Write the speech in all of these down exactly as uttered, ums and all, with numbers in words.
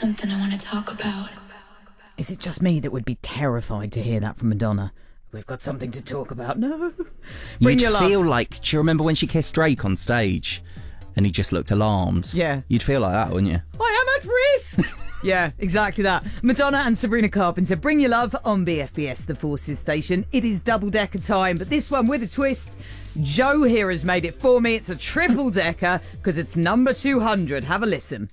something I want to talk about. Is it just me that would be terrified to hear that from Madonna? We've got something to talk about. No. Bring You'd your love. feel like, do you remember when she kissed Drake on stage and he just looked alarmed? Yeah. You'd feel like that, wouldn't you? I am at risk. Yeah, exactly that. Madonna and Sabrina Carpenter, Bring Your Love on B F B S, the Forces station. It is double-decker time, but this one with a twist. Joe here has made it for me. It's a triple-decker because it's number two hundred. Have a listen.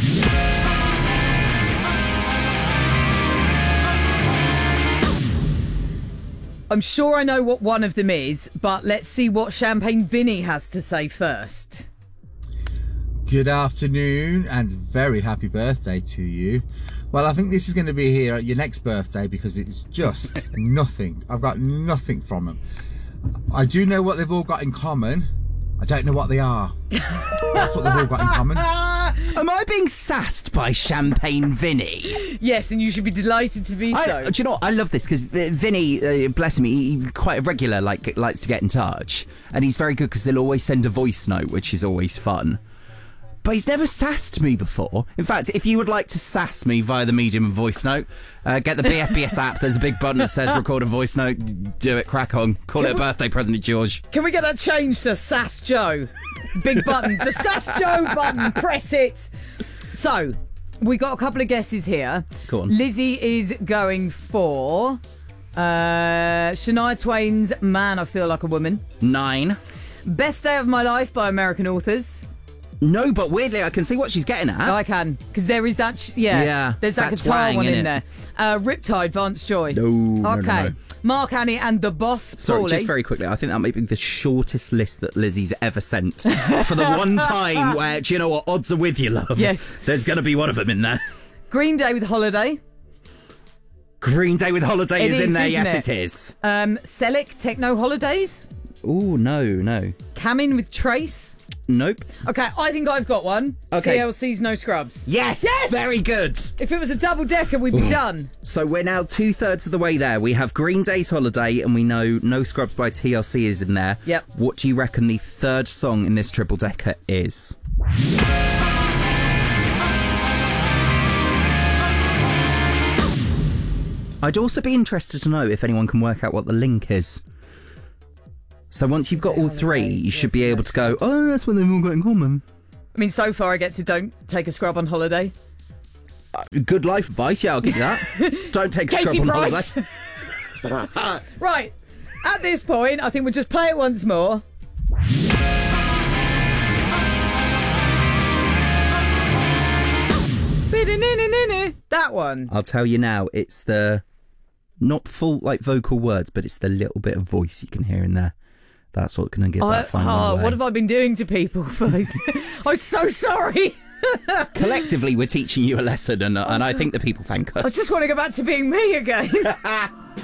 I'm sure I know what one of them is, but let's see what Champagne Vinny has to say first. Good afternoon and very happy birthday to you. Well, I think this is going to be here at your next birthday because it's just nothing. I've got nothing from them. I do know what they've all got in common. I don't know what they are. That's what they've all got in common. Am I being sassed by Champagne Vinny? Yes, and you should be delighted to be I, so. do you know what? I love this because Vinny, uh, bless him, he, he quite a regular, like likes to get in touch, and he's very good because he'll always send a voice note, which is always fun. But he's never sassed me before. In fact, if you would like to sass me via the medium of voice note, uh, get the B F B S app. There's a big button that says record a voice note. Do it, crack on. Call it a birthday present to George. Can we get that changed to Sass Joe? Big button. The Sass Joe button. Press it. So, we got a couple of guesses here. Go on. Lizzie is going for uh, Shania Twain's Man, I Feel Like a Woman. Nine. Best Day of My Life by American Authors. No, but weirdly, I can see what she's getting at. Oh, I can, because there is that, sh- yeah, Yeah, there's that, that guitar twang, one in innit? there. Uh, Riptide, Vance Joy. No, no, no, Okay. no. Mark Annie and the Boss, Sorry, Paulie. just very quickly, I think that might be the shortest list that Lizzie's ever sent. For the one time where, do you know what, odds are with you, love. Yes. There's going to be one of them in there. Green Day with Holiday. Green Day with Holiday It is, in is, there, isn't yes it? it is. Um, Selick, Techno Holidays. Oh, no, no. Camin with Trace. Nope. Okay, I think I've got one. Okay. T L C's No Scrubs. Yes! Yes! Very good. If it was a double decker, we'd be done. So we're now two-thirds of the way there. We have Green Day's Holiday, and we know No Scrubs by T L C is in there. Yep. What do you reckon the third song in this triple-decker is? I'd also be interested to know if anyone can work out what the link is. So once you've got all three, you should be able to go, oh, that's what they've all got in common. I mean, so far I get to don't take a scrub on holiday. Uh, good life advice, yeah, I'll give you that. Don't take a Katie scrub on Price. holiday. Right, at this point, I think we'll just play it once more. That one. I'll tell you now, it's the, not full, like, vocal words, but it's the little bit of voice you can hear in there. That's what can give I, that final oh, away. what have I been doing to people? I'm so sorry. Collectively, we're teaching you a lesson, and, and I think the people thank us. I just want to go back to being me again.